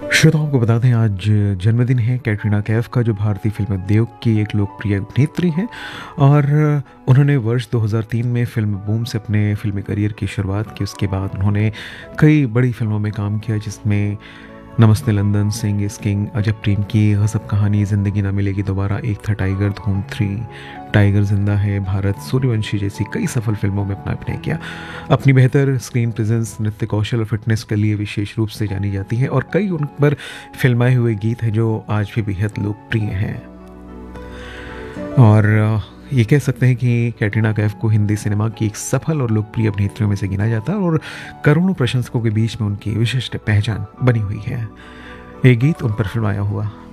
श्रोताओं को बता दें आज जन्मदिन है कैटरीना कैफ का, जो भारतीय फिल्म उद्योग की एक लोकप्रिय अभिनेत्री हैं और उन्होंने वर्ष 2003 में फिल्म बूम से अपने फिल्मी करियर की शुरुआत की। उसके बाद उन्होंने कई बड़ी फिल्मों में काम किया, जिसमें नमस्ते लंदन, सिंह इज किंग, अजब प्रेम की, गजब कहानी, जिंदगी ना मिलेगी दोबारा, एक था टाइगर, धूम 3, टाइगर जिंदा है, भारत, सूर्यवंशी जैसी कई सफल फिल्मों में अपना अभिनय किया। अपनी बेहतर स्क्रीन प्रेजेंस, नृत्य कौशल और फिटनेस के लिए विशेष रूप से जानी जाती हैं और कई उन पर फिल्माए हुए गीत हैं जो आज भी बेहद लोकप्रिय हैं। और ये कह सकते हैं कि कैटरीना कैफ को हिंदी सिनेमा की एक सफल और लोकप्रिय अभिनेत्रियों में से गिना जाता है और करोड़ों प्रशंसकों के बीच में उनकी विशिष्ट पहचान बनी हुई है। ये गीत उन पर फिल्माया हुआ